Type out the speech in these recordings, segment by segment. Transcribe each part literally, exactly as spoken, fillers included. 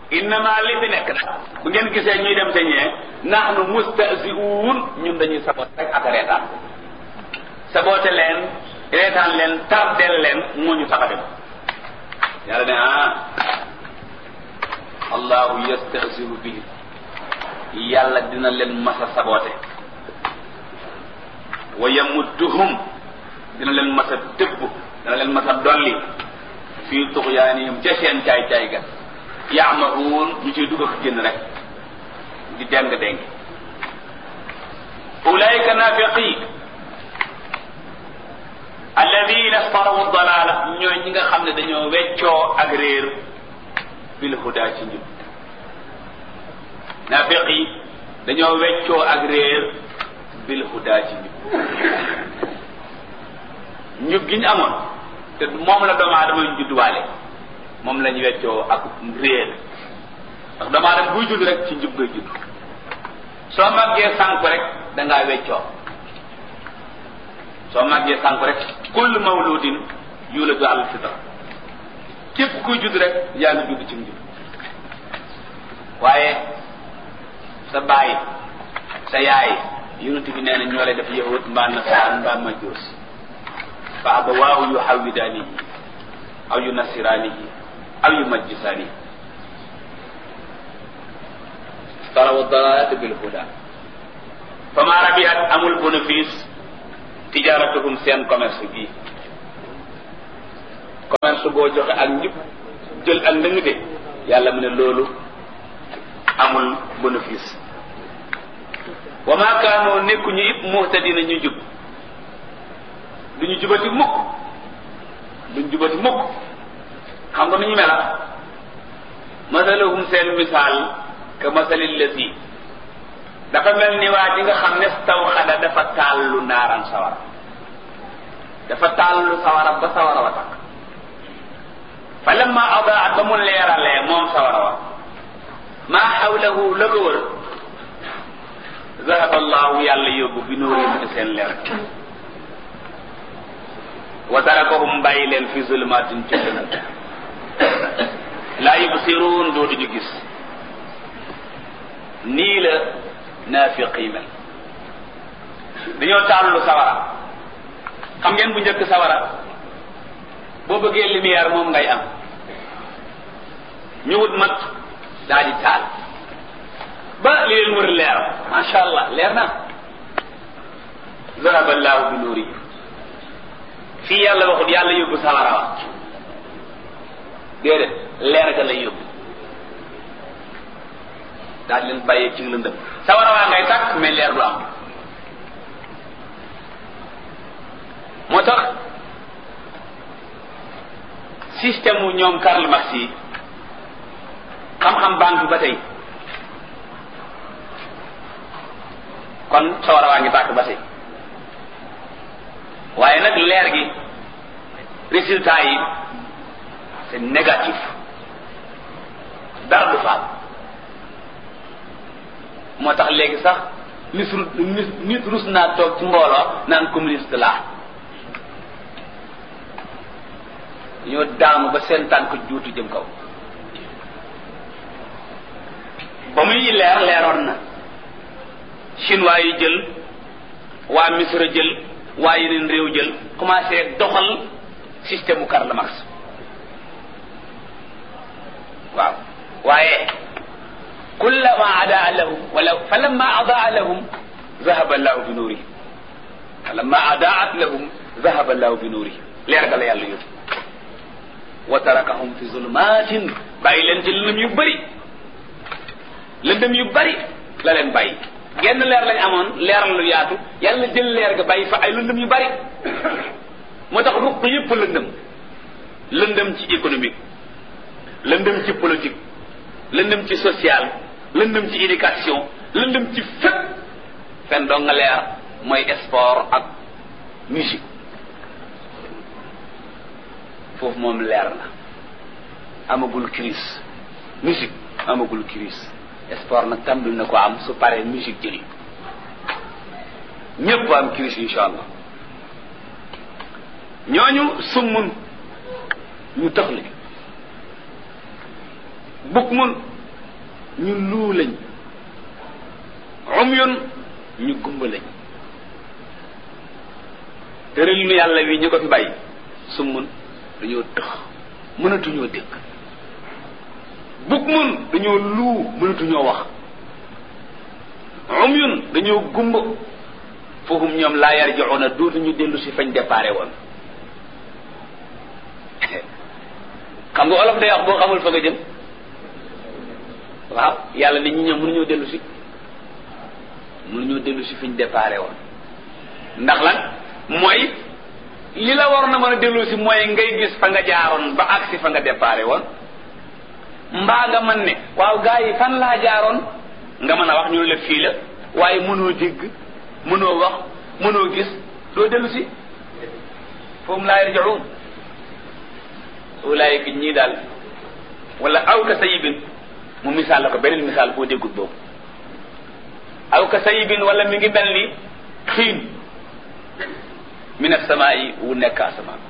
innama li fi nekk nag bu ngeen gisee ñuy dem te ñee nahnu mustahzi'un ñun dañuy sabote rek ak reetaan sabote leen reetaan leen tardel leen moo ñu tax a dem yàlla ne ah allahu yastahzi'u bihi yàlla dina leen masa sabote wa yamudduhum dina leen masa tëbb dina leen masa dolli fii tuxyaanihim ca seen caay caay ga yaamahuun ñu ciy dugg ak génn rek di deng deng ulaika nafiqi alladina starawu dalala ñooy ñi nga xam ne dañoo weccoo ak réer bil huda ci njub nafiqi dañoo weccoo ak réer bil huda ci njub njub gi ñu amoon te moom la doomu aadama ñu judduwaale moom lañu weccoo ak réer ndax doomu aadama buy judd rek ci njub ngay judd soo màggee sànku rek da ngaa weccoo soo màggee sànku rek kullu mawludin yuladu ala fitra képp kuy judd rek yaa ngi judd ci njub waaye sa baay sa yaay yonent bi nee na ñoo lay def yahud mbaa nasaraan mbaa majuus fa abawaahu yuhawwidaanihi aw yunassiraanihi aw yumajjisaanihi tarawu dalalat bil huda fama rabihat amul bénéfice tijaratuhum seen commerce bii commerce boo joxe ak njub jël ak ndëng de yàlla mu ne loolu amul bénéfice wa ma kaanoo nekkuñu it muhtadina ñu jub duñu jubati mukk duñu jubati mukk xam nga nu ñu mela masaluhum seen misaal ka masalil lasi dafa mel ni waa ji nga xam ne stawxada dafa taallu naaran sawara dafa taallu sawara ba sawara wa takk fa lamma adaat ba mu leeralee moom sawara wa maa xawlahu la ko wër zahaba allahu yàlla yóbbu bi nuurihim seen leer wa tarakahum bàyyi leen fi zulmatin ci dënal laa yubsiruun dootuñu gis nii la naafiqi mel dañoo taallu sawara xam ngeen bu njëkk sawara boo bëggee lumière moom ngay am ñu wut mat daa di taal ba li leen wër leer masha allah leer na zahaba allahu bi nuuri fii yàlla waxut yàlla yóbbu sawara wa déedéet leer ga lay yóbbu daal leen bàyyee ci lëndëm sawara waa ngay tàkk mais leer du am moo tax système wu ñoom Karl Marx yi xam-xam banque ba tey kon sawara waa ngi tàkk ba tey waaye nag leer gi résultat yi c'est négatif dara du faal moo tax léegi sax nit nit nit rus naa toog ci mbooloo naan communiste laa ñoo daanu ba seen tànk juutu jëm kaw ba muy leer leeroon na chinois yi jël waa Misra jël waa yeneen réew jël commencé doxal système u Karl Marx waaw waaye kullama adaa lahum wala falamma adaa lahum zahaba allahu bi nuurihim falamma adaat lahum zahaba allahu bi nuurihim leer ga la yàlla yóbbu wa tarakahum fi zulumatin bàyyi leen ci lëndëm yu bëri lëndëm yu bëri la leen bàyyi genn leer lañ amoon leeral lu yaatu yàlla jël leer ga bàyyi fa ay lëndëm yu bëri moo tax ruq yëpp lëndëm lëndëm ci économique lëndëm ci politique lëndëm ci social lëndëm ci éducation lëndëm ci fépp fen doo nga leer mooy sport ak musique foofu moom leer na amagul crise musique amagul crise sport nag tàmbali na ko am su paree musique jëli ñëpp am crise insha allah ñooñu summun ñu tax li bukk mun ñu luu lañ umyun ñu gumba lañ tëral nu yàlla wi ñu ko fi bàyyi summun dañoo tëx mënatuñoo dégg bukmun dañoo luu mënatuñoo wax umyun dañoo gumba foohum ñoom laa yarji'una dootuñu dellu si fañ déparé woon xam nga olof day wax boo xamul fa nga jëm waaw yàlla nit ñi ñoom mënuñoo dellu si mënuñoo dellu si fiñ déparé woon ndax lan mooy li la war na mën a dellu si mooy ngay gis fa nga jaaroon ba agsi fa nga déparé woon mbaa nga mën ne waaw gaa yi fan laa jaaroon nga mën a wax ñu la fii la waaye mënoo dégg mënoo wax mënoo gis doo dellu si foofu laa yarji'un ulaayika ñii daal wala aw ka sayibin mu misaal la ko beneen misaal boo déggut boobu aw ka sayibin wala mi ngi mel ni xiin min as-samaa'i wu nekk asamaan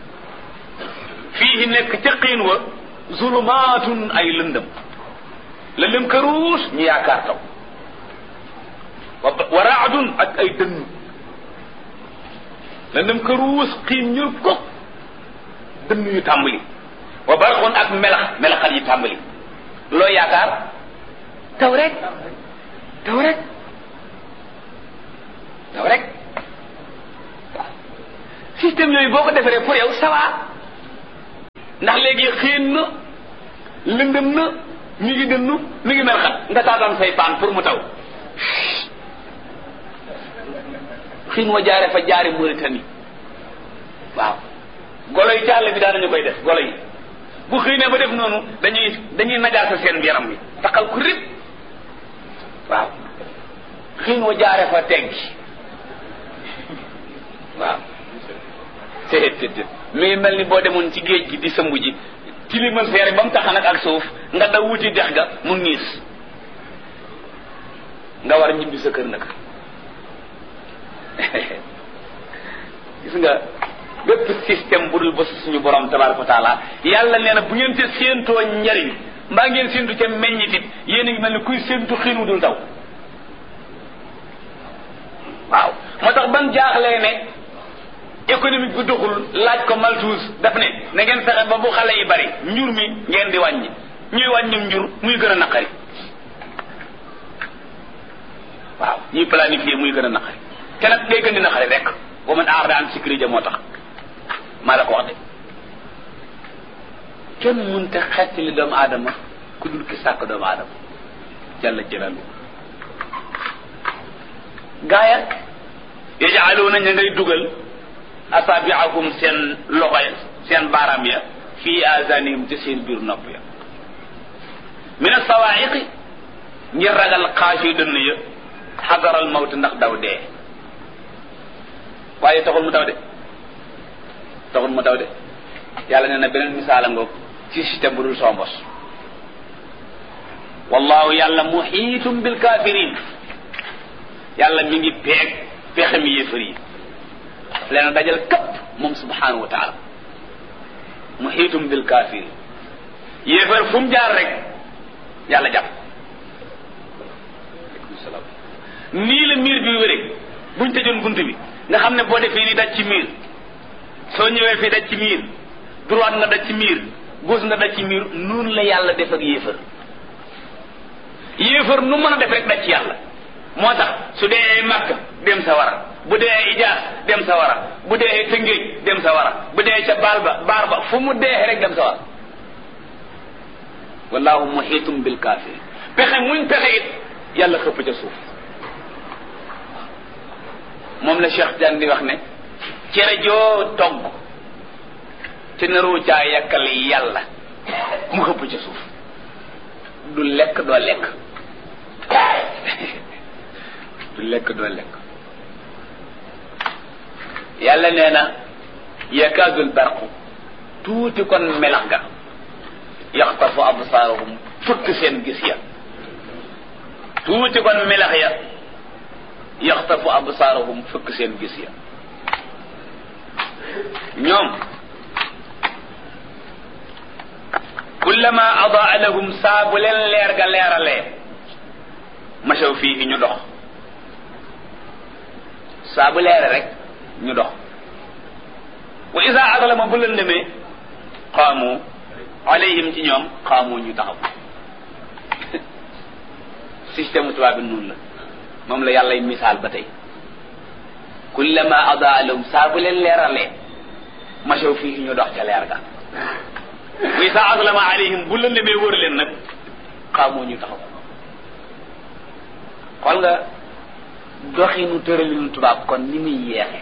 fii nekk ca xiin wa zulumaatun ay lëndëm lëndëm këruus ñu yaakaar taw wa raadun ak ay dënn lëndëm këruus xiin ñur ko dënn yu tàmbali wa barxun ak melax melaxal yi tàmbali loo yaakaar taw rek taw rek taw rek waaw système yooyu boo ko defaree pour yow ça va ndax léegi xiin na lëndëm na mi ngi dënnu mi ngi melaxat nga taataan say paan pour mu taw xiin wa jaare fa jaare Mauritanie waaw golo yi càll bi daanañu koy def golo yi bu xiinee ba def noonu dañuy dañuy najaasa seen yaram bi taxal ku rib waaw xiin wa jaare fa teggi waaw té té té mi ngi mel ni boo demoon ci géej gi di sëmb ji tilimal seere ba mu taxa nag ak suuf nga daw wuti dex ga mu niis nga war a ñibbi sa kër nag gis nga bépp système bu dul ba suñu borom tabaraka wa taala yàlla nee na bu ngeen te séentoo njariñ mbaa ngeen séentu ca meññitit yéen a ngi mel ni kuy séentu xiin wu dul taw waaw moo tax ban jaaxlee ne économique bu doxul laaj ko Malthus daf ne na ngeen fexe ba bu xale yi bari njur mi ngeen di wàññi ñuy wàññum njur muy gën a naqari waaw ñuy planifier muy gën a naqari te nag day gën di naqari rek boo mën aar daan sécurité moo tax maa la ko wax de kenn mënta xettali doomu aadama ku dul ki sàkk doomu aadama jalla jalalu gaaya yaj'aluuna ña ngay dugal asabi'ahum seen loxo ya seen baaraam ya fii azanihim ci seen biir nopp ya min as-sawaa'iqi ngir ragal xaasi dënn ya xadaral mawt ndax daw dee waaye taxul mu daw de taxul mu daw de yàlla nee na beneen misaala ngoog ci système bu dul soo mbos wallahu yàlla muhiitum bil kaafiriin yàlla mi ngi peeg pexem yéefar yi leen dajal kapp moom subhanahu wa taala muhiitum bil kaafiriin yéefar fu mu jaar rek yàlla jàpp nii la miir bi wéree buñ tëjoon bunt bi nga xam ne boo defee nii daj ci miir soo ñëwee fii daj ci miir droite nga daj ci miir gauche nga daj ci miir noonu la yàlla def ak yéefar yéefar nu mën a def rek daj ci yàlla moo tax su dee Makka dem sa wara bu dee Ijaas dem sa wara bu dee Tëngéej dem sa wara bu dee ca baal ba baar ba fu mu dee rek dem sa wara wallahu muhiitum bil kaafiriin pexe muñ pexe it yàlla xëpp ca suuf moom la Cheikh Diagne di wax ne cere joo togg te naroo caa yàkkal yàlla mu xëpp ca suuf du lekk doo lekk du lekk doo lekk yàlla nee na yakaadul barqu tuuti kon melax ga yaxtafu absaarahum fëkk seen gis ya tuuti kon melax ya yaxtafu absaarahum fëkk seen gis ya ñoom kullama adaa lahum saa bu leen leer ga leeralee masaw fii ñu dox saa bu leere rek ñu dox wa isa adlama bu lëndëmee qaamu alayhim ci ñoom qaamu ñu taxaw système tubaab bi noonu la moom la yàlla misaal ba tey kullama adaa lahum saa bu leen leeralee masaw fii ñu dox ca leer ga wa isa adlama alayhim bu lëndëmee wër leen nag qaamu ñu taxaw xool nga doxinu tëralinu tubaab kon ni muy yeexe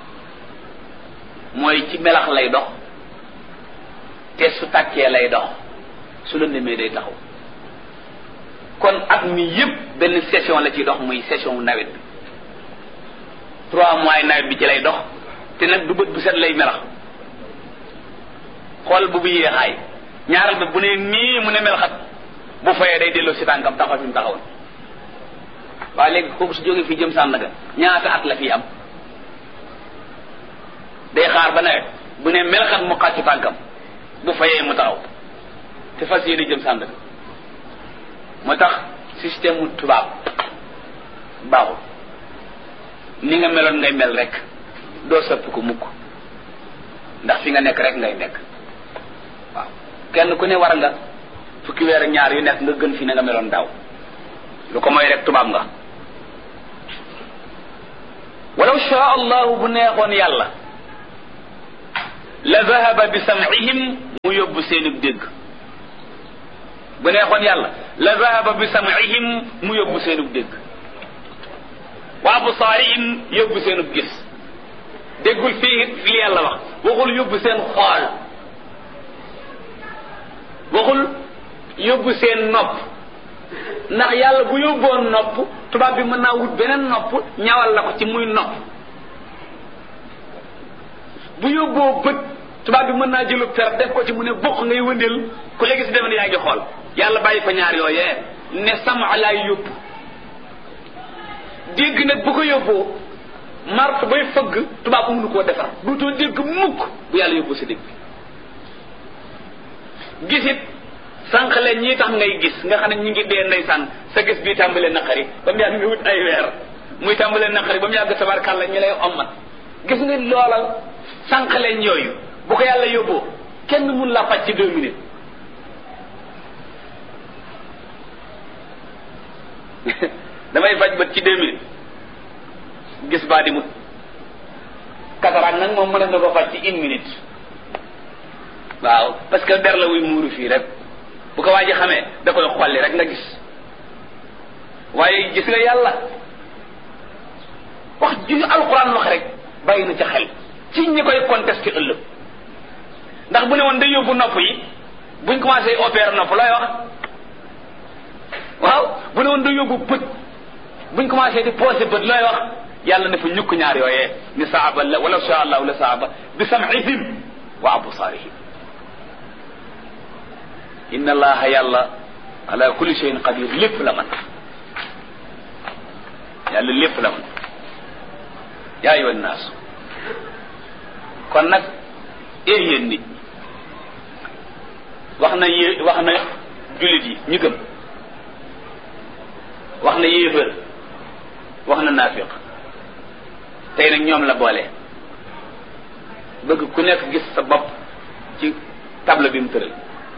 mooy ci melax lay dox te su tàkkee lay dox su lëndëmee day taxaw kon at mi yépp benn session la ciy dox muy session wu nawet bi trois mois nawet bi ci lay dox te nag du bët bu set lay melax xool bu bu yéexaay ñaaral ba bu ne nii mu ne melaxat bu fayee day delloo si tànkam taxaw fi mu taxawoon waaye léegi kooku su jógee fii jëm Sandaga ñaata at la fii am day xaar ba nawet bu ne melaxat mu xàcc tànkam bu fayee mu taxaw te fas yéene jëm Sandaga moo tax système mu tubaab baaxul ni nga meloon ngay mel rek doo soppi ko mukk ndax fi nga nekk rek ngay nekk waaw kenn ku ne war nga fukki weer ak ñaar yu nekk nga gën fi na nga meloon daaw lu ko mooy rek tubaab nga walaw shaa allahu bu neexoon yàlla la zahaba bi sam'ihim mu yóbbu seenub dégg bu neexoon yàlla la zahaba bi sam'ihim mu yóbbu seenub dégg wa absaarihim yóbbu seenub gis déggul fii fii yàlla wax waxul yóbbu seen xool waxul yóbbu seen nopp ndax yàlla bu yóbboon nopp tubaab bi mën naa wut beneen nopp ñawal la ko ci muy nopp bu yóbboo bët tubaab bi mën naa jëlu per def ko ci mu ne bokk ngay wëndeel ku léegi si defe ne yaa ngi xool yàlla bàyyi fa ñaar yooyee ne sama laay yóbbu dégg nag bu ko yóbboo mart bay fëgg tubaab mënu koo defar duutoo dégg mukk bu yàlla yóbboo sa dégg gisit sànq leen ñii tax ngay gis nga xam ne ñi ngi dee ndeysaan sa gis bii tàmbalee naqari ba mu yàgg nga wut ay weer muy tàmbalee naqari ba mu yàgg tabarkàlla ñi lay ommat gis nga loola sànq leen yooyu bu ko yàlla yóbboo kenn mun la faj ci deux minutes damay faj bët ci deux minutes gis baa di mut cataracte nag moom mën na ko faj ci une minute waaw parce que der la wuy muuru fii rek bu ko waa ji xamee da koy xolli rek nga gis waaye gis nga yàlla wax ju alxuraan wax rek bàyyi na ca xel ci ñi koy contesté ëllëg ndax bu ne woon day yóbbu nopp yi buñ commencé opérer nopp looy wax waaw bu ne woon day yóbbu bët buñ commencé di posé bët looy wax yàlla ne fa ñukk ñaar yooyee ni saaba la wala sha allahu la saaba bi sam'ihim wa absaarihim inna allaha yàlla ala kulli shay'in qadir lépp la man yàlla lépp la man yaa ayyuha nnaas kon nag ee yéen nit wax na yé wax na jullit yi ñu gëm wax na yéefër wax na naafiq tey nag ñoom la boole bëgg ku nekk gis sa bopp ci table bi mu tëral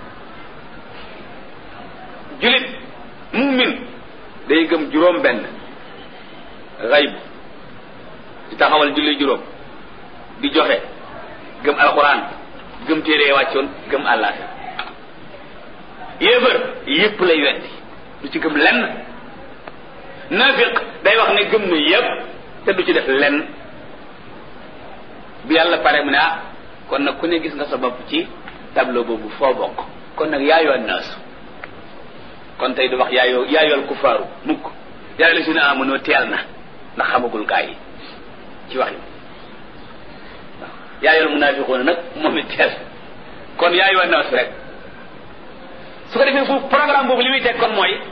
jullit mu'min day gëm juróom benn xayb di taxawal julli juróom di joxe gëm alxuraan gëm téere wàccoon gëm àllaaxira yéefër yépp lay weddi du ci gëm lenn naafiq day wax ne gëm na yépp te du ci def lenn bi yàlla pare mu ne ah kon nag ku ne gis nga sa bopp ci tableau boobu foo bokk kon nag yaayoo naas kon tey du wax yaayoo yaayool kufaaru mukk yaay la si ne amunoo teel na ndax xamagul gaa yi ci wax yi waaw yaayool munaafiqoona nag moom it teel kon yaayoo naas rek su ko defee foofu programme boobu li muy teg kon mooy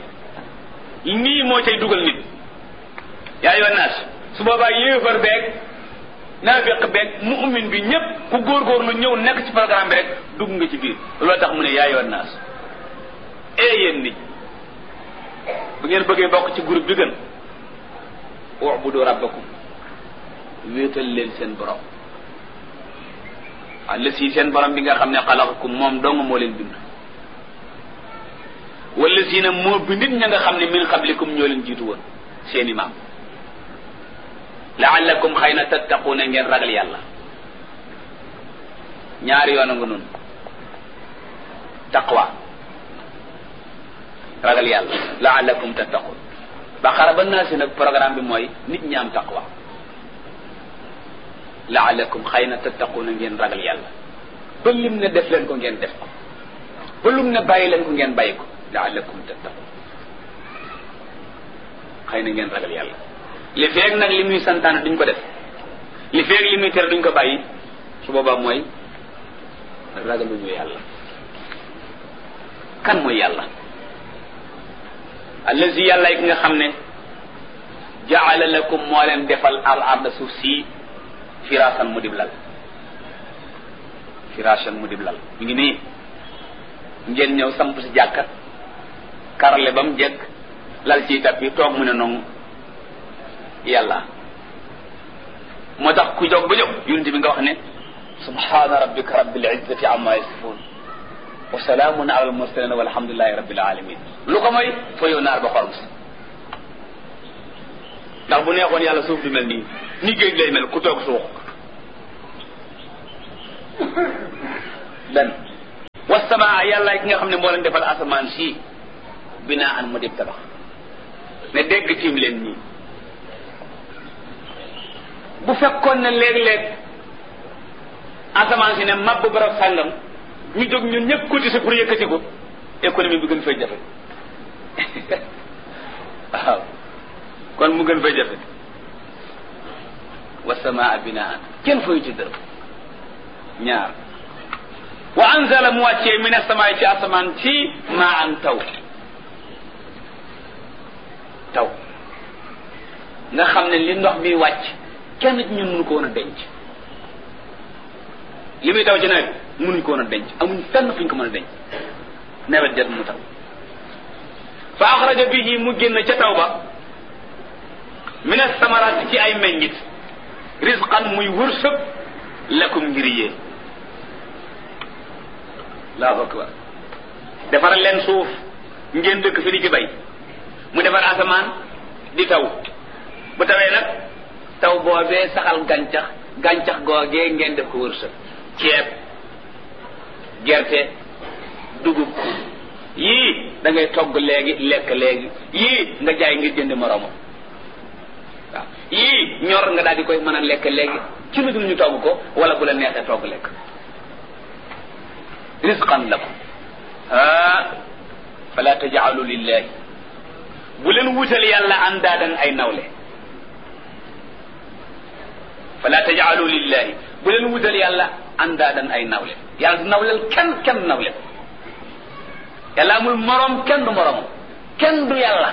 nii moo cay dugal nit yaayoo naas su boobaa yéefar beeg naafiq beeg mu'min bi ñëpp ku góorgóorlu ñëw nekk ci programme bi rek dugg nga ci biir loolu tax mu ne yaa ayyuhan naas ee yéen nit bu ngeen bëggee bokk ci groupe bi gën u'budu rabbakum wéetal leen seen borom allasi seen borom bi nga xam ne xalaqakum moom dong moo leen bind wala si na moo bindit ña nga xam ne min qablikum ñoo leen jiitu woon seeni maam la'allakum xëy na tattaquuna ngeen ragal yàlla ñaari yoon a nga noonu taqwa ragal yàlla la'allakum tattaqun baqara ba naa si nag programme bi mooy nit ñi am taqwa la'allakum xëy na tattaquuna ngeen ragal yàlla ba lim ne def leen ko ngeen def ko ba lum ne bàyyi leen ko ngeen bàyyi ko la'allakum tattaqun xëy na ngeen ragal yàlla li feeg nag li muy santaane duñ ko def li feeg li muy tere duñ ko bàyyi su boobaa mooy ragaluñu yàlla. kan mooy yàlla allazi yàlla yi nga xam ne ja'ala lakum moo leen defal al arda suuf si firaasan mu dib lal firaasan mu dib lal mi ngi nii ngeen ñëw samp si jàkka karale ba mu jekk lal ci tappi toog mu ne noonu yàlla moo tax ku jóg ba jóg yonent bi nga wax ne subhaana rabbika rabbil izzati amma yasifun wa salaamun ala al mursalin walhamdulillahi rabbil alamin lu ko mooy fa yow naar ba xorom si ndax bu neexoon yàlla suuf du mel nii ni géej lay mel ku toog suux benn wasamaa yàlla ki nga xam ne moo leen defal asamaan si binaa an mu dib tabax ne dégg tiim leen nii bu fekkoon ne léeg-léeg asamaan si ne mabb barab sàngam ñu jóg ñun ñëpp cotiser pour yëkkati ko économie bi gën fay jafe waaw kon mu gën fay jafe wasamaa binaan kenn fay ci dërëm ñaar wa anzala mu wàccee min as-samaa'i ci asamaan ci maa an taw taw nga xam ne li ndox mi wàcc kenn ci ñun mënu ko woon a denc li muy taw ci nawet mënuñ ko woon a denc amuñ fenn fuñ ko mën a denc nawet jot mu taw fa axraja bihi mu génn ca taw ba min as-samaraati ci ay meññit rizqan muy wërsëg lakum ngir yéen Allahu akbar defaral leen suuf ngeen dëkk fi di ci bay mu defar asamaan di taw bu tawee nag taw boobee saxal gàncax gàncax googee ngeen def ko wërsëg ceeb gerte dugub yii da ngay togg léegi lekk léegi yii nga jaay ngir jënd moroomam waaw yii ñor nga daal di koy mën a lekk léegi ci lu dul ñu togg ko wala bu la neexee togg lekk rizqan lakum ah fala taj'alu lillahi bu leen wutal yàlla andaadan ay nawle fala taj'alu lillahi bu leen wutal yàlla andaadan ay nawle yàlla du nawleel kenn kenn nawle yàlla amul morom kenn du moromam kenn du yàlla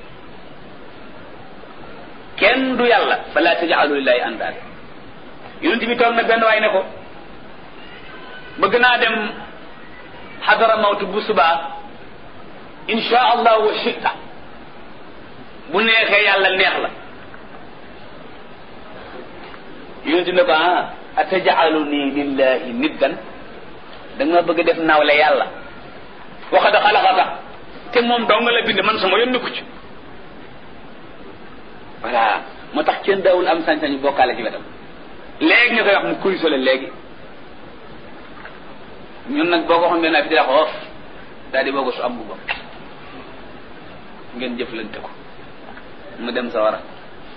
kenn du yàlla fala taj'alu lillahi andaadan yonent bi toog na benn waay ne ko bëgg naa dem xadara mawtu bu subaa insha allah wa shita bu neexee yàlla neex la yonent ne ko ah ataj'aluni lillahi niddan da nga bëgg def nawle yàlla waxad xalaqaka te moom dong la bind man sama yoon nekku ci voilà moo tax kenn daawul am sañ-sañu bokkaale ci wetam léegi ñu koy wax mu kuy sole léegi ñun nag boo ko xam ne naa fi di la ko of daal di boogo su am bu bopp ngeen jëflante ko mu dem sa war a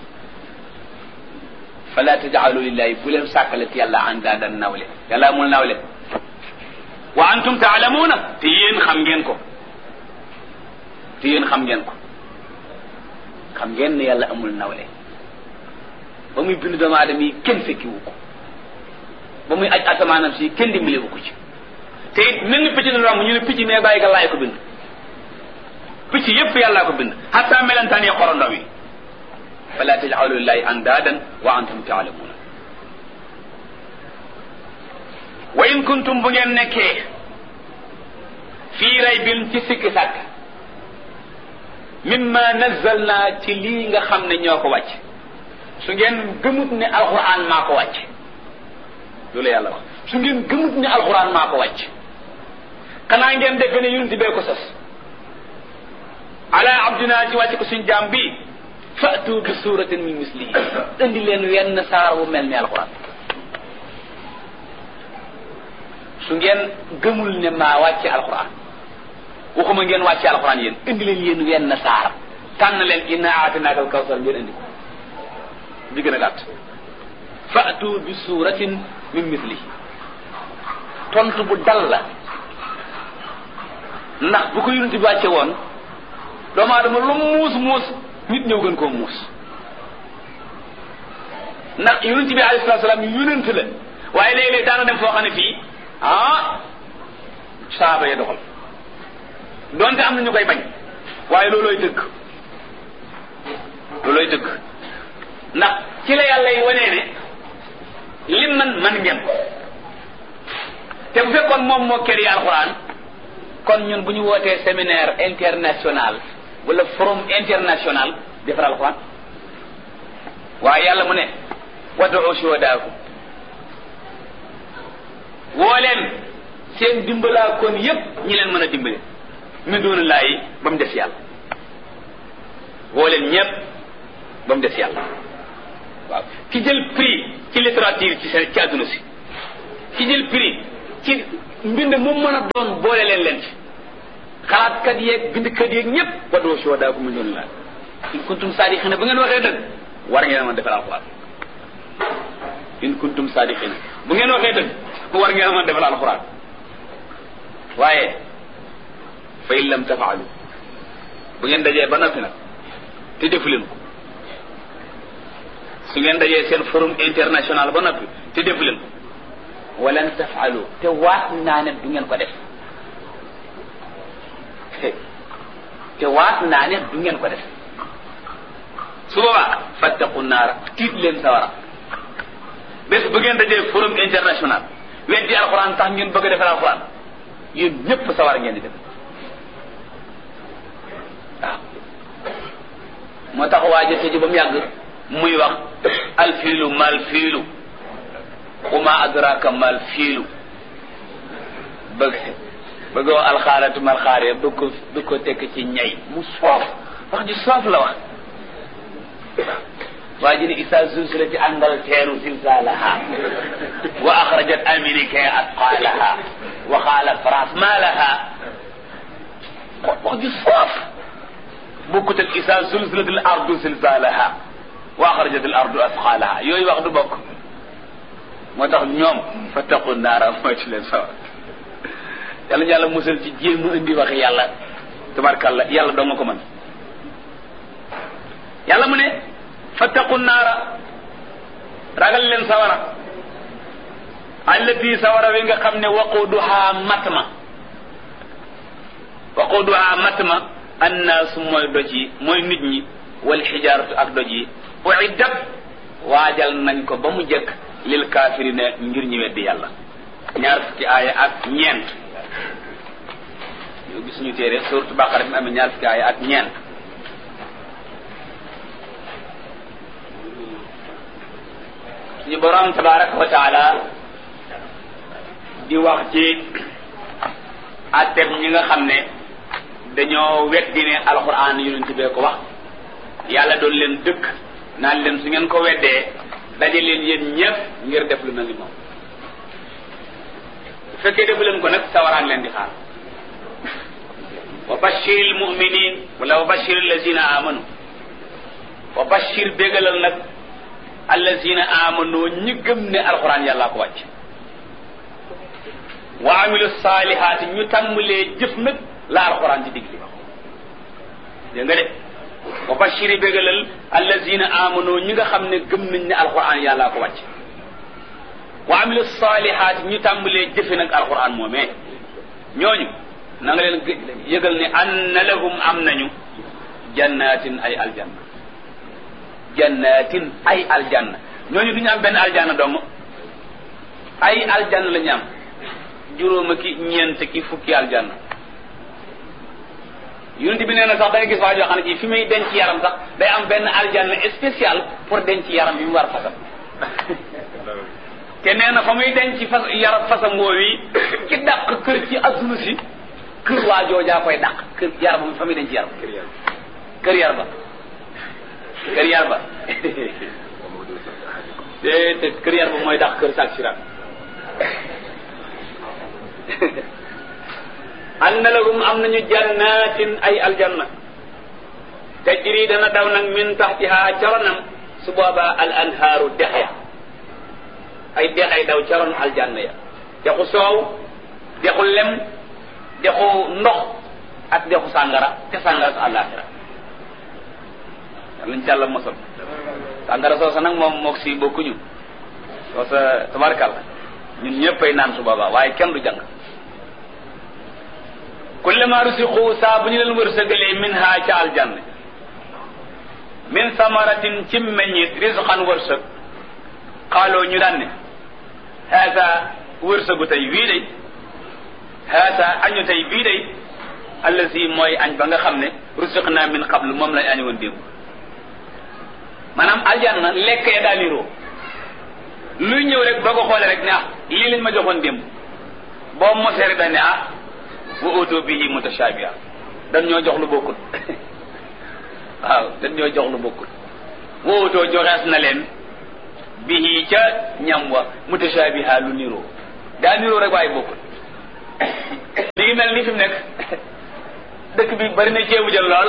fala taj'alu lillahi bu leen sàkkalet yàlla andaadan nawle yàlla amul nawle wa antum ta'lamuna te yéen xam ngeen ko te yéen xam ngeen ko xam ngeen ne yàlla amul nawle ba muy bind doomu aadama yi kenn fekkiwu ko ba muy aj asamaanam si kenn dimbalewu ko ci te it mel ni picc na romb ñu ne picc mais bàyyi ga laay ko bind picc yépp yàllaa ko bind hatta melantaan yi xorondom yi fala taj'alu lillahi andaadan wa antum ta'lamuna wa in kuntum bu ngeen nekkee fii raybin ci sikki sàkk mimma nazzalna ci lii nga xam ne ñoo ko wàcc su ngeen gëmut ne alquran maa ko wàcc loolu yàlla wax su ngeen gëmut ne alquran maa ko wàcc xanaa ngeen dégg ne yonent bee ko sos ala abdina ci wàcc ko suñ jaam bi fa'tu bi suratin min mislihi indi leen wenn saar wu mel ni alquran su ngeen gëmul ne maa wàcce alquran waxuma ngeen wàcce alquran yéen indi leen yéen wenn saar tànn leen inna a'taynaaka al-kawsar ngeen indi ko bi gën a gàtt fa'tu bi suratin min mislihi tontu bu dal la ndax bu ko yonent bi wàcce woon doomu aadama lu muus muus nit ñëw gën koo muus ndax yonent bi alayhi salaatu salaam yonent la waaye léeg-léeg daana dem foo xam ne fii ah saaba ya doxal donte am na ñu koy bañ waaye loolooy dëgg loolooy dëgg ndax ci la yàlla yi wanee ne lim man man ngeen ko te bu fekkoon moom moo kër yi alxuraan kon ñun bu ñu wootee séminaire international wala forum international defar alxuraan waaye yàlla mu ne wad'u shuhadaakum woo leen seen dimbalaa kon yépp ñi leen mën a dimbale min duunillaahi ba mu des yàlla woo leen ñépp ba mu des yàlla waaw ki jël prix ci littérature ci seen ci àdduna si ki jël prix ci mbind mu mën a doon boole leen leen ci xalaatkat yeeg bindkat yeeg ñépp wad'u shuhadaakum min duunillaahi in kuntum saadiqiina bu ngeen waxee dëgg war ngeen a mën defal alxuraan in kuntum saadiqiina bu ngeen waxee dëgg war ngeen a mën defal alxuraan waaye fa in lam tafaalu bu ngeen dajee ba noppi nag te defu leen ko su ngeen dajee seen forum international ba noppi te defu leen ko walan tafaalu te waat naa ne du ngeen ko def te waat naa ne du ngeen ko def su boobaa fattaqu naara tiit leen sawara bés bu ngeen dajee forum international weddi alxuraan tax ngeen bëgg a defal alxuraan yéen ñëpp sawara ngeen di def waaw moo tax waa jëse ji ba mu yàgg muy wax alfiilu mal fiilu uma adraka mal fiilu bëgg bëggoo alxaaratu mal xaare bëgg ko bëgg ko tekk ci ñay mu soof wax ji soof la wax waa ji ne isa zulzilati Angleterre zilzalaha wa akhrajat Amerika athqalaha wa qala France ma laha wax ji soof bokkut ak isa zulzilati al ardu zilzalaha wa akhrajat al ardu athqalaha yooyu wax du bokk moo tax ñoom fattaqu naara mooy ci leen sawar yàlla yàlla musal ci jéem a indi waxi yàlla tabarkalla yàlla doo nga ko mën yàlla mu ne fattaqu naara ragal leen sawara allati sawara wi nga xam ne waquduha matma waquduha matma annaasu mooy doj yi mooy nit ñi wal xijaaratu ak doj yi uiddat waajal nañ ko ba mu jëkk lil kaafirina ngir ñi weddi yàlla ñaar fukki aaya ak ñeent yow gis ñu téere suuratu Baqara bi amee ñaar fukki aaya ak ñeent suñu borom tabaraka wa taala di wax ci atteb ñi nga xam ne dañoo weddi ne alxuraan yonent bee ko wax yàlla doon leen dëkk naan leen su ngeen ko weddee daje leen yéen ñëpp ngir def lu mel ni moom bu fekkee defu leen ko nag sawaraan leen di xaar wa bashiril mu'minin wala wa bashiril lazina amanu wa bashir bégalal nag allazina amanu ñi gëm ne alxuraan yàllaa ko wàcc wa amilu saalihaati ñu tàmbalee jëf nag la alxuraan di digli dégg nga de wa bashiri bégalal allazina amanu ñi nga xam ne gëm nañ ne alxuraan yàllaa ko wàcc wa amilu saalihaati ñu tàmbalee jëfe nag alxuraan moomee ñooñu na nga leen yëgal ne anna lahum am nañu jannatin ay aljanna jannatin ay aljanna ñooñu du ñu am benn aljanna dong ay aljanna la ñu am juróoma ki ñeent ki fukki aljanna yonent bi nee na sax da nga gis waa joo xam ne ci fi muy denc yaram sax day am benn aljanna spécial pour denc yaram bi mu war fasam te nee na fa muy denc fas yaram fasam woowu yi ki dàq kër ci adduna si kër waa joojaa koy dàq kër yaram fa muy denc yaram kër yar ba kër yar ba te te kër yar ba mooy dàq kër saak siraat anna lahum am nañu jannatin ay aljanna tajri dana daw nag min taxtiha caronam su boobaa al anhaaru dex ya ay dex ay daw caron aljanna ya dexu soow dexu lem dexu ndox ak dexu sàngara te sàngara sa àllaaxira lañ càlla mosal sàngara soosa nag moom mook si bokkuñu soosa tabarkàlla ñun ñëppay naan su boobaa waaye kenn du jàng kullama rusiqu saa bu ñu leen wërsëgalee min ha ca aljanna min samaratin ci meññit risqan wërsëg xaaloo ñu daan ne haasa wërsëgu tey wii day haasa añu tey bii day allazi mooy añ ba nga xam ne rusiqna min qablu moom lañ añu woon démb maanaam aljanna lekk ya daa niroo luy ñëw rek boo ko xoolee rek ne ah lii lañ ma joxoon démb boo mosee rek dañ ne ah wa utu bihi mutashabiha dañ ñoo jox lu bokkul waaw dañ ñoo jox lu bokkul wa utu joxees na leen bihi ca ñam wa mutashabiha lu niroo daa niroo rek waaye bokkul li ngi mel ni fi mu nekk dëkk bi bari na ceebu jël lool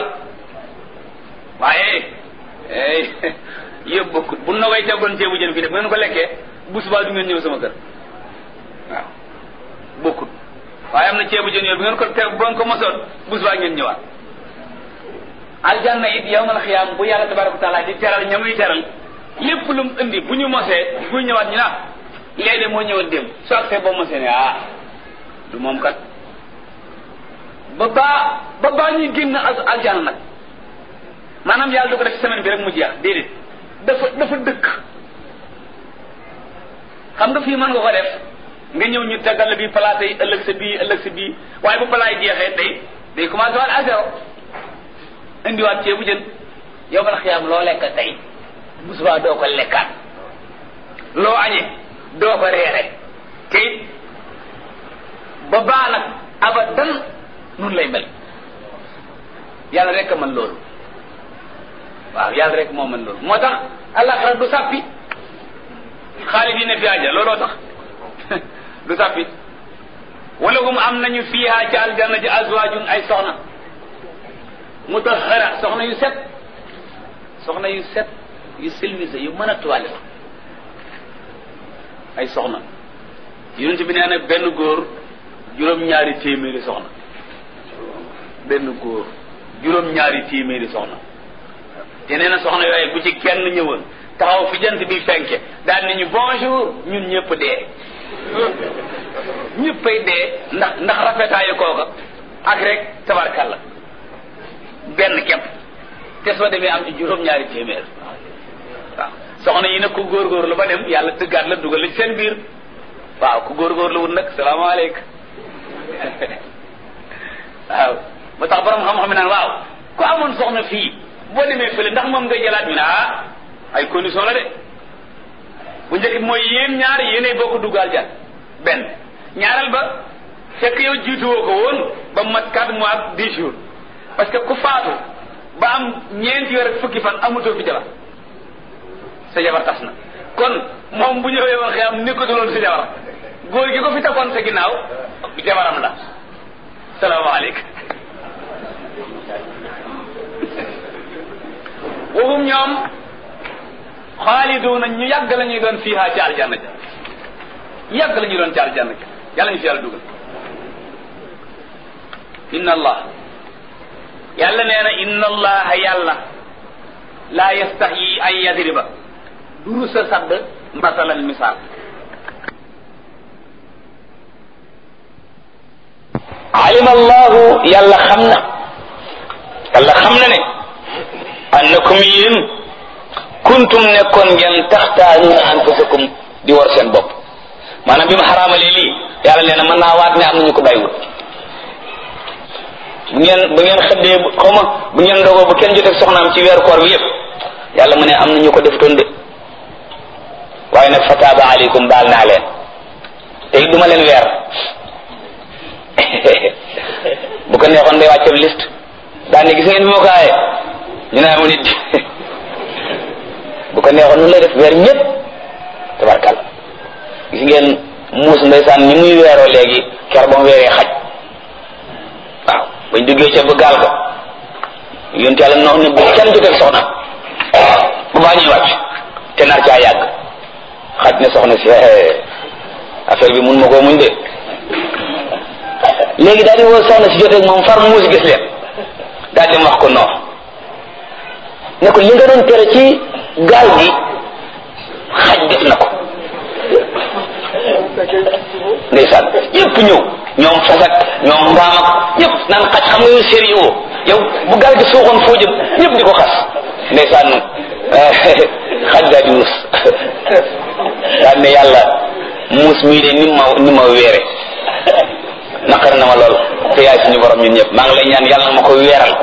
waaye yëpp bokkul bu na way teggoon ceebu jën fii def bu ngeen ko lekkee bu subaa du ngeen ñëw sama kër waaw bokkul waaye am na ceebu jën yooyu bu ngeen ko te bu ngeen ko mosoon bu subaa ngeen ñëwaat aljanna it yawmal xiyaam bu yàlla tabaraka taala di teral ñamuy teral lépp lu mu indi bu ñu mosee bu ñëwaat ñu naa léeg-léeg moo ñëwoon démb soo ak see boo mosee ne ah du moom kat ba baa ba baa ñuy génn aljanna nag maanaam yàlla du ko def semaine bi rek mu jeex déedéet dafa dafa dëkk xam nga fii mën nga ko def nga ñëw ñu tegal la bii palaat yi ëllëg sa bii ëllëg sa bii waaye bu palaat yi jeexee day day commencé waat à zéro indiwaat ceebu jën yow bala xiyaam loo lekk tey bu subaa doo ko lekkaat loo añee doo ko reere te ba baa nag abadan nun lay mel yàlla rek a mën loolu waaw yàlla rek moo mën loolu moo tax àllaxira du sàppi xaalidina fi àjjana looloo tax du sàppi wala hum am nañu fiiha ci aljanna ji azwaajun ay soxna mutahhara soxna yu set soxna yu set yu silvise yu mën a tuwaale ay soxna yonent bi nee na benn góor juróom-ñaari téeméeri soxna benn góor juróom-ñaari téeméeri soxna te nee na soxna yooyu bu ci kenn ñëwoon taxaw fi jant bi fenke daal ni ñu bonjour ñun ñëpp dee ñëppay dee ndax ndax rafetaayu kooka ak rek tabarkalla benn képp te soo demee am ci juróom-ñaari téeméer waaw soxna yi nag ku góorgóorlu ba dem yàlla tëggaat la dugal la ci seen biir waaw ku góorgóorlu wut nag salaamaaleykum waaw ba tax borom xam-xam naan waaw ku amoon soxna fii boo demee fële ndax moom ngay jëlaat ñu ne ah ay condition la de bu njëkk mooy yéen ñaar yéenay bokk duggal jan benn ñaareel ba fekk yow jiituwoo ko woon ba mat quatre mois ak dix jours parce que ku faatu ba am ñeenti weer ak fukki fan amutoo fi jabar sa jabar tas na kon moom bu ñëwee woon xëy am nekkatuloon sa jabar góor gi ko fi takkoon sa ginnaaw jabaram la salaamaaleykum waxum ñoom xaaliduuna ñu yàgg la ñuy doon fiiha ci aljanna ja yàgg la ñuy doon ci aljanna ja yàlla ñu fi yàlla dugal inna allah yàlla nee na inna allaha yàlla laa yastaxyi an yadriba duru sa sadd masalan misaal alima allahu yàlla xam na yàlla xam na ne annakum yéen kuntum nekkoon ngeen taxtaanuuna anfusakum di war seen bopp maanaam bi mu xaraamalee lii yàlla nee na mën naa waat ne am nañu ko bàyyiwul. bu ngeen bu ngeen xëddee xaw ma bu ngeen dogoo bu kenn joteeg soxnaam ci weeru koor bi yëpp yàlla mu ne am nañu ko defutoon de waaye nag fataaba aleykum baal naa leen te it duma leen weer bu ko neexoon day wàcceeb liste daan ne gis ngeen bi moo ko aaye ñu ne amu nit bu ko neexoon nu lay def weer ñëpp tabarkal gis ngeen muus ndeysaan ni muy weeroo léegi ker ba mu weeree xaj waaw bañ duggee ca ba gaal ga yonent yàlla nox ne bu kenn joteeg soxna bu baa ñuy wàcc te nar caa yàgg xaj ne soxna si affaire bi mun ma koo muñ de léegi daal di woo soxna si joteeg moom far muus gis leen daal di wax ko non ne ko li nga doon tere ci gaal gi xaj def na ko ndeysaan ñëpp ñëw ñoom fas ak ñoom mbaam ak ñëpp naan xaj xam nga yow sérieux yow bu gaal gi suuxoon foo jëm ñëpp di ko xas ndeysaan xaj daal di wus daal ne yàlla muus mii de ni ma ni ma weere naqar na ma lool te yaay suñu borom ñun ñëpp maa ngi lay ñaan yàlla na ma ko weeral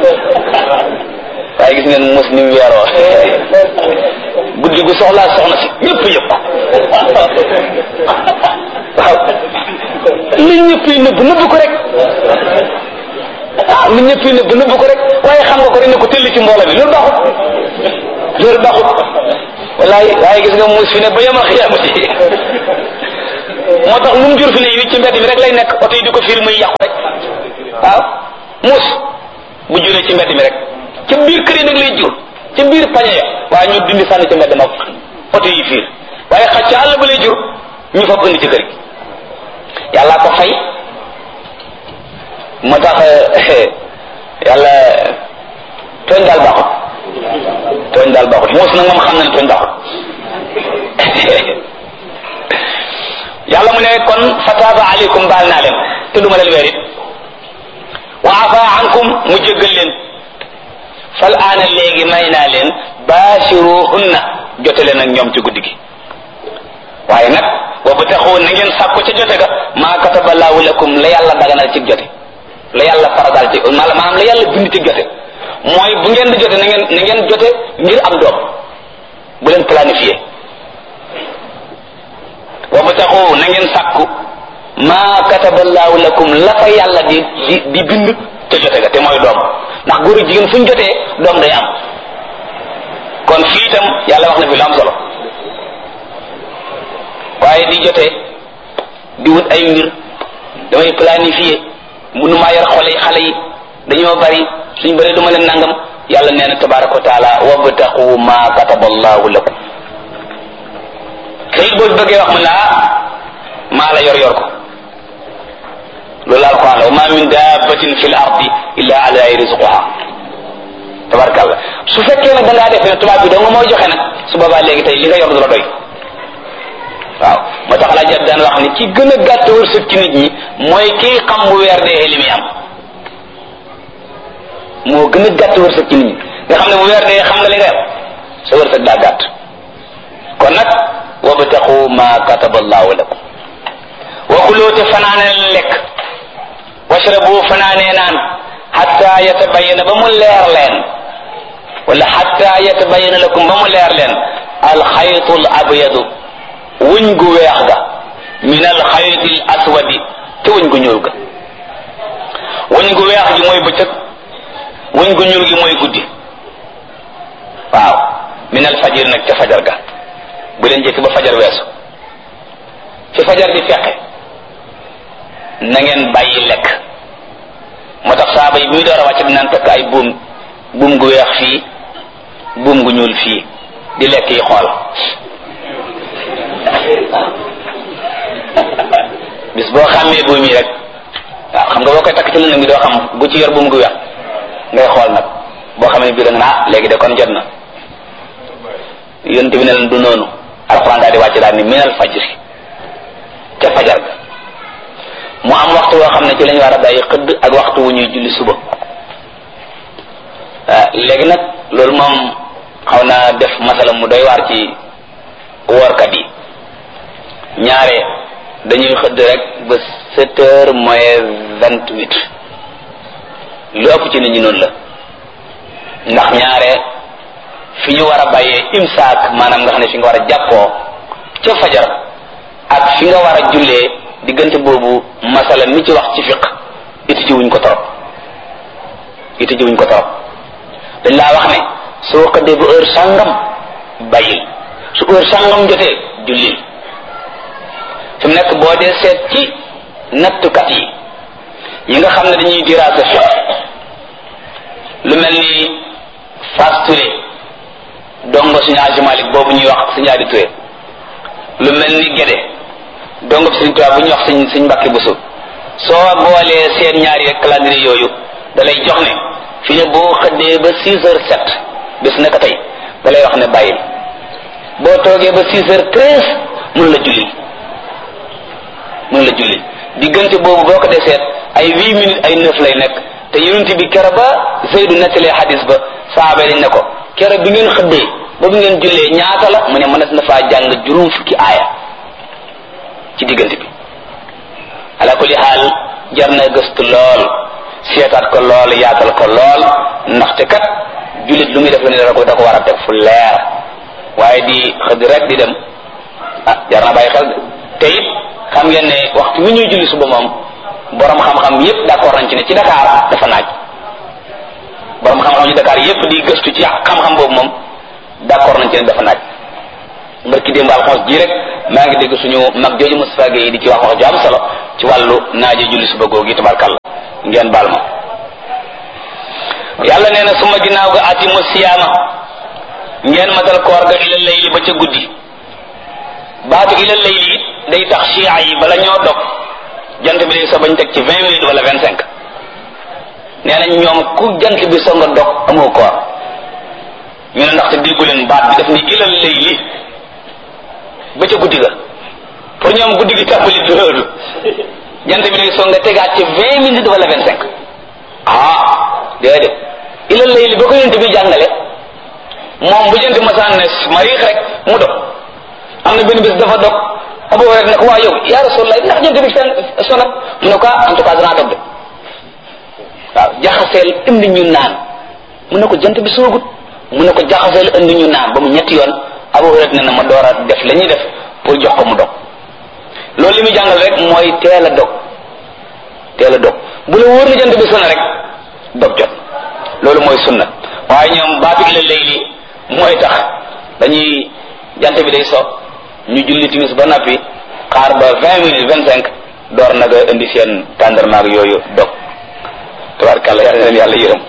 waaye gis ngeen muus ni mu weeroo guddi gu soxlaa soxna si ñëpp yëpp waaw li ñëpp yi nëbb nëbb ko rek ah li ñëpp yi nëbb nëbb ko rek waaye xam nga ko rek ne ko tëlli ci mbooloo bi loolu baaxut loolu baaxut wallaay waaye gis nga muus fi ne ba yama xiyaamati moo tax lu mu jur fi ne yi ci mbedd mi rek lay nekk oto yi di ko fiir muy yàqu rek waaw muus bu juree ci mbedd mi rek ci biir kër yi nag lay jur ci biir pañe ya waaye ñu dindi sànni ci mbedd ma oto yi fiir waaye xaj ca àll ba lay jur ñu fab indi ci kër gi yàlla ko fay moo tax yàlla tooñ daal baaxut tooñ daal baaxut muus nag moom xam na ne tooñ baaxut yàlla mu ne kon fataaba aleykum baal naa leen te duma leen weer it wa afa ankum mu jéggal leen fal aana léegi may naa leen baashiruhunna jote leen ak ñoom ci guddi gi waaye nag wa bataxu na ngeen sàkku ca jote ga maa kataballahu lakum la yàlla daganal ci jote la yàlla faradal ci maanaam la yàlla bind ci jote mooy bu ngeen di jote na ngeen na ngeen jote ngir am doom bu leen planifié wa bataxu na ngeen sàkku maa kataballahu lakum la fa yàlla di di di bind ca jote ga te mooy doom ndax góor jigéen fu ñu jotee doom day am kon fii itam yàlla wax na fi lu am solo waaye di jotee di wut ay mbir damay planifier mënumaa yor xole xale yi dañoo bari suñ bari duma leen nangam yàlla nee na tabaraka wa taala wabtaqu ma kataballahu lakum kayit boo bëggee wax mu laa maa la yor yor ko loolu alquran la wa ma min dabbatin fil ardi illa ala rizquha tabarkalla su fekkee nag da ngaa def ne tubaab bi doo nga mooy joxe nag su boobaa léegi tey li nga yor du la doy waaw moo tax la jat daan wax ni ki gën a gàtt wërsëg ci nit ñi mooy kii xam bu weer dee li muy am moo gën a gàtt wërsëg ci nit ñi nga xam ne bu weer dee xam nga li nga am sa wërsëg daa gàtt kon nag wabtaqu ma kataballahu lakum wa kulu te fanaane lekk washrabu fanaane naan hatta yatabayyana ba mu leer leen wala hatta yatabayyana lakum ba mu leer leen alxaytul abyadu wuñ gu weex ga min alxaytil aswadi te wuñ gu ñuul ga wuñ gu weex gi mooy bëccëg wuñ gu ñuul gi mooy guddi waaw min alfajir nag ca fajar ga bu leen njëkk ba fajar weesu ci fajar di feqe na ngeen bàyyi lekk moo tax saaba yi muy door a wàcc bi naan takk ay buum buum gu weex fii buum gu ñuul fii di lekk yi xool bis boo xàmmee buum yi rek waaw xam nga boo koy takk ci lëndëm gi doo xam bu ci yor buum gu weex ngay xool nag boo xam ne bii da nga ah léegi de kon jot na yonent bi ne leen du noonu alxuraan daal di wàcc daal ni minal fajri ca fajar ga mu am waxtu woo xam ne ci lañu war a bàyyi xëdd ak waxtu wu ñuy julli suba léegi nag loolu moom xaw naa def masala mu doy waar ci woorkat yi ñaare dañuy xëdd rek ba sept heures moins vingt-huit lu ëpp ci nit ñi noonu la ndax ñaare fi ñu war a bàyyee imsaak maanaam nga xam ne fi nga war a jàppoo ca fajar ak fi nga war a jullee diggante boobu masala mi ci wax ci fiq iti ji wuñ ko torop iti ji wuñ ko torop dañ laa wax ne soo xëddee ba heure sàngam bàyyil su heure sàngam jotee jullil fi mu nekk boo dee seet ci nattukat yi yi nga xam ne dañuy diraasa fiq lu mel ni Fass Touré dongo suñu Aji Malik boobu ñuy wax suñu Adi Touré lu mel ni Gédé dongo suñu tubaab bu ñuy wax suñ suñ Mbàkke Buso soo boolee seen ñaari rek calendrier yooyu da lay jox ne fi ne boo xëddee ba six heures sept bés naka tey da lay wax ne bàyyil boo toogee ba six heures treize mun la julli mun la julli diggante boobu boo ko dee seet ay huit minutes ay neuf lay nekk te yonent bi kero ba Zeydu nettalee xadis ba saaba dañ ne ko kero bi ngeen xëddee ba bi ngeen jullee ñaata la mu ne mënees na faa jàng juróom fukki aaya ci diggante bi ala kulli xaal jar na gëstu lool seetaat ko lool yaatal ko lool ndaxte kat jullit lu muy def la ne da ko da ko war a teg fu leer waaye di xëdd rek di dem ah jar na bàyyi xel de te it xam ngeen ne waxtu wi ñuy julli suba moom borom xam-xam yépp d'accord nañ ci ne ci Dakar dafa naaj borom xam-xam ci Dakar yépp di gëstu ci xam-xam boobu moom d'accord nañ ci ne dafa naaj mbarki démb alxames ji rek maa ngi dégg suñu mag jooju Moustapha Gueye di ci wax wax ju am solo ci wàllu naaje julli suba googu tabarkalla ngeen baal ma yàlla nee na suma ginnaaw ga atimu siyaama ngeen matal koor ga ila layli ba ca guddi baatu ila layli day tax chia yi bala ñoo dog jant bi day so bañ teg ci vingt minutes wala vingt cinq nee nañ ñoom ku jant bi so nga dog amoo koor ñu ne ndaxte déggu leen baat bi daf ni ilal layli ba ca guddi ga pour ñoom guddi gi tàmbali loolu jant bi day so nga tegaat ci vingt minutes wala vingt cinq ah déedéet ilal layli ba ko yent bi jàngale moom bu jant masaan ne mariix rek mu dog am na benn bés dafa dog Abu Hurayra ne ko waa yow yaa Rasulullah ndax jant bi fen sonat mu ne ko en tout cas danaa dog de waaw jaxaseel indi ñu naan mu ne ko jant bi soogut mu ne ko jaxaseel indi ñu naan ba mu ñetti yoon Abu Hurayra ne na ma door a def la ñuy def pour jox ko mu dog loolu li muy jàngal rek mooy teel a dog teel a dog bu la wóor na jant bi sona rek dog jot loolu mooy sunna waaye ñoom baatu ila layli mooy tax dañuy jant bi day so ñu julli timis ba nappi xaar ba vingt minutes vingt cinq door nag a indi seen tàndarmaag yooyu dog tabarkàlla yàlla leen yàlla yërëm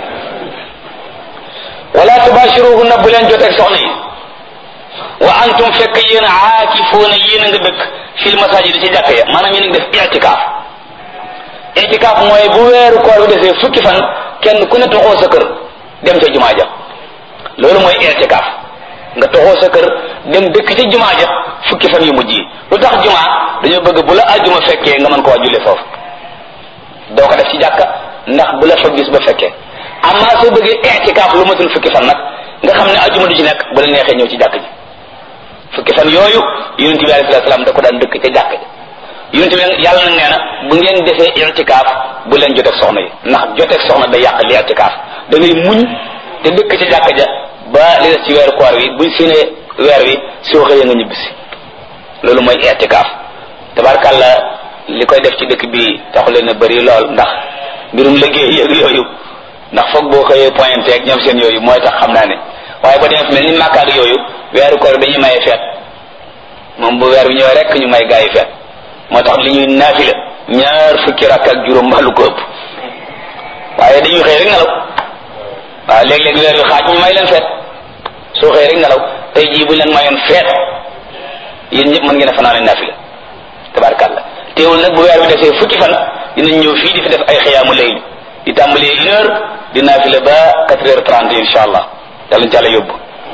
wala tubashiruhunna bu leen joteeg soxna yi wa antum fekk yéen aakifuuna yéen a nga dëkk fil masajid ci jàkk ya maanaam yéen a ngi def i'tikaaf i'tikaaf mooy bu weeru koor bi desee fukki fan kenn ku ne toxoo sa kër dem ca jumaa ja loolu mooy i'tikaaf nga toxoo sa kër dem dëkk ci jumaa ja fukki fan yu mujj yi lu tax jumaa dañoo bëgg bu la aljuma fekkee nga mën ko waa julle foofu doo ko def ci jàkka ndax bu la fa gis ba fekkee amma soo bëggee i'tikaaf lu matul fukki fan nag nga xam ne aljuma du ci nekk bu la neexee ñëw ci jàkk ji fukki fan yooyu yonent bi alayhi salaam da ko daan dëkk ca jàkk ji yonent bi yàlla nag nee na bu ngeen defee i'tikaaf bu leen joteeg soxna yi ndax joteeg soxna day yàq li i'tikaaf da ngay muñ te dëkk ca jàkk ja ba li des ci weeru koor wi buñ séenee weer wi soo xëyee nga ñibbisi loolu mooy i'tikaaf tabarkàlla li koy def ci dëkk bi taxu leen a bëri lool ndax mbirum liggéey yëg yooyu ndax foog boo xëyee pointé ak ñoom seen yooyu mooy tax xam naa ne waaye ba demee mel ni Makka ak yooyu weeru koor dañuy maye feet moom bu weer bi ñëwee rek ñu may gaa yi feet moo tax li ñuy naafila ñaar fukki rakk ak juróom mbaa lu ko ëpp waaye dañuy xëy rek nelaw waaw léeg-léeg weer bi xaaj ñu may leen feet soo xëy rek nelaw tey jii bu leen mayoon feet yéen ñëpp mën ngeen a fanaane naafila tabarkàlla teewul nag bu weer bi defee fukki fan dinañ ñëw fii di fi def ay xiyaamu layl di tàmbalee une heure di naafila ba quatre heures trente insha allah yàlla ci àlla yóbbu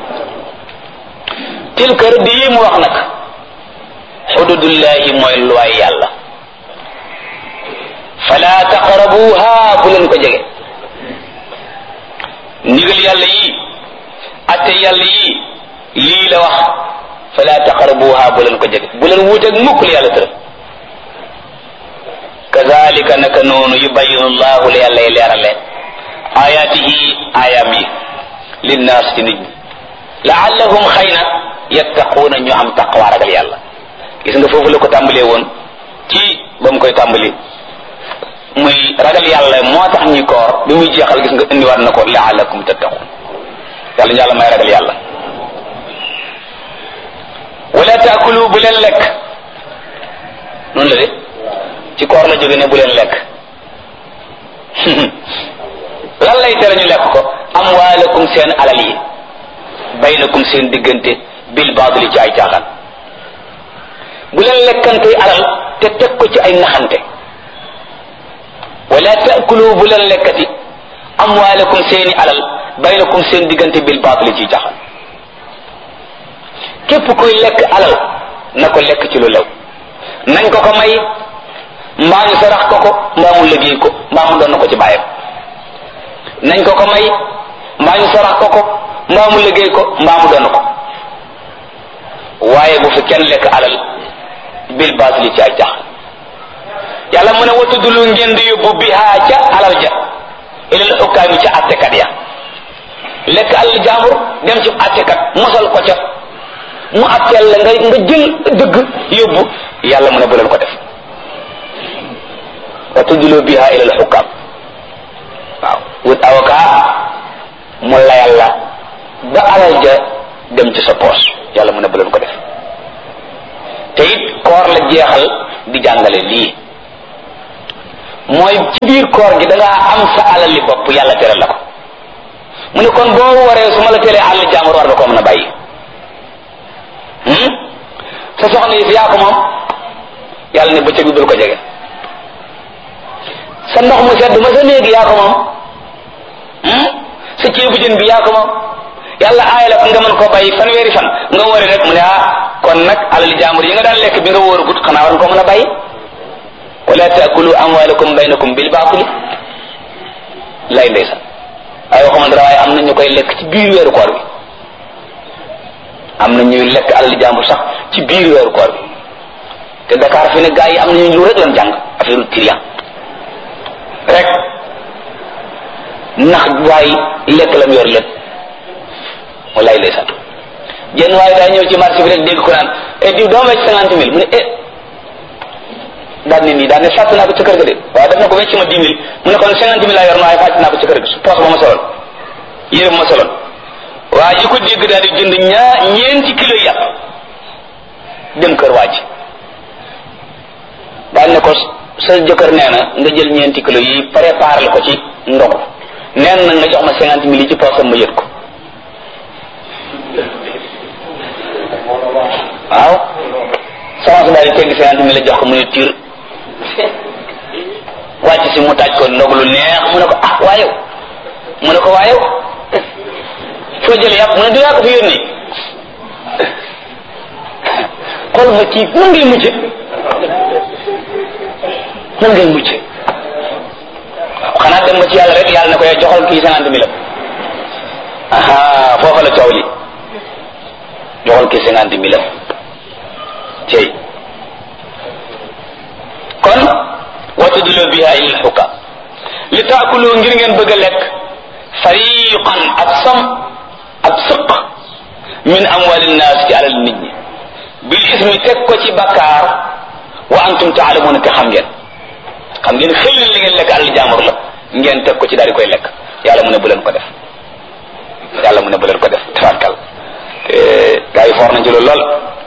tilka rëdd yi mu wax nag xududullahi mooy luwaay yàlla fala taqrabuha bu leen ko jege ndigal yàlla yi atte yàlla yi lii la wax fala taqrabuha bu leen ko jege bu leen wuuteeg mukk li yàlla tëral kazalika naka noonu yubayinu llahu la yàlla leerale ayatihi ayam yi linnaas ci nit ñi laallahum xëy na yattaquuna ñu am taqwa ragal yàlla. gis nga foofu la ko tàmbalee woon ci ba mu koy tàmbali muy ragal yàlla moo tax ñi koor bi muy jeexal gis nga indiwaat na ko laallakum tattaqun yàlla ñu yàlla may ragal yàlla. wala taakulu bu leen lekk noonu la de ci koor la jóge ne bu leen lekk lan lay tere ñu lekk ko amwaalakum seen alal yi baynakum seen diggante bil baadili ci ay caaxaan. bu leen lekkante alal te teg ko ci ay naxante. wala taakulu bu leen lekkati amwaalakum seeni alal baynakum seen diggante bil baatili ci jaxal. képp kuy lekk alal na ko lekk ci lu lew nañ ko ko may mbaa ñu sarax ko ko mbaa mu liggéey ko mbaa mu doon na ko ci bàyyam nañ ko ko may mbaa ñu sarax ko ko mbaa mu liggéey ko mbaa mu doon ko waaye bu fi kenn lekk alal bil baatili ci ay jaxal. yàlla mu ne watudulu ngeen di yóbbu bihaa ca alal ja ilal xukkaami ca attekat ya lekk alal jaambur dem ci attekat mosal ko ca mu atteel la nga nga jël dëgg yóbbu yàlla mu ne bu leen ko def. watudulu bihaa ilal xukkaam waaw wut avocat mu layal la ba alal ja dem ci sa poos yàlla mu ne bu leen ko def. te it koor la jeexal di jàngale lii mooy ci biir koor gi da ngaa am sa alal li bopp yàlla tere la ko mu ne kon boo waree su ma la teree àll jàmbur war nga koo mën a bàyyi. sa soxna yi si yaa ko moom yàlla ne bëccëg bi bul ko jege. sa ndox mu sedd ma sa néegi yaa ko moom sa ceebu jën bi yaa ko moom yàlla aay la nga mën koo bàyyi fanweeri fan nga wari rek mu ne ah kon nag alal jàmbur yi nga daan lekk bi nga wóor gut xanaa war nga koo mën a bàyyi. wala taakulu amwaalakum baynakum bil baatili lay ndeysaan ay waxuma dara waaye am na ñu koy lekk ci biir weeru koor bi am na ñuy lekk alal jàmbur sax ci biir weeru koor bi te Dakar fi ne gaa yi am nañu lu rek lan jàng affaire trian rek ndax waaye lekk lam yor lépp wallaay ndeysaan jenn waaye daa ñëw ci marché bi rek dégg ko naan e diw doo wecc cinquante mille mu ne eh daan ne nii daan ne fàtt naa ko ca kër ga de waaye daf na ko wecc ma dix mille mu ne kon cinquante mille laa yor waaye fàtt naa ko ca kër ga su poos ba ma soloon yére ba ma soloon waa ji ko dégg daal di jënd ñaa ñeenti kilo yàpp dem kër waa ji daan ne ko sa jëkkër nee na nga jël ñeenti kilo yi préparé ko ci ndogu neen na nga jox ma cinquante mille yi ci poosam ma yët ko waaw soxna si daal di tegg cinquante mille la jox ko mu ne tiir wàcc si mu taaj ko ndog lu neex mu ne ko ah waayow mu ne ko waayow foo jële yàpp mu ne du yaa ko fi yónni xool ma kii nan ngay mujje nan ngay mujje waaw xanaa dem ba ci yàlla rek yàlla ne ko yow joxal kii cinquante mille aha foofa la coow li joxal kii cinquante mille cey kon watudulu biha ilal xukam li taakulu ngir ngeen bëgg a lekk fariqan ab sam ab sëq min amwali nnaas ci alal nit ñi bil ismi teg ko ci bakkaar wa antum taalamuuna te xam ngeen xam ngeen xëy na li ngeen lekk alal jaamur la ngeen teg ko ci daal di koy lekk yàlla mu ne bu leen ko def yàlla mu ne bu leen ko def tafatkal gaa yi foor nañ ci loolu lool